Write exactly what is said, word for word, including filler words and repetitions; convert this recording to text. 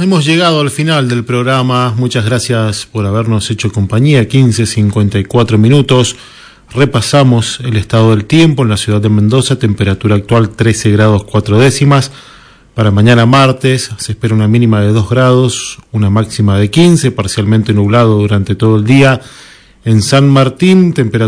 hemos llegado al final del programa. Muchas gracias por habernos hecho compañía. quince cincuenta y cuatro minutos. Repasamos el estado del tiempo en la ciudad de Mendoza. Temperatura actual trece grados cuatro décimas. Para mañana martes se espera una mínima de dos grados, una máxima de quince, parcialmente nublado durante todo el día. En San Martín, temperatura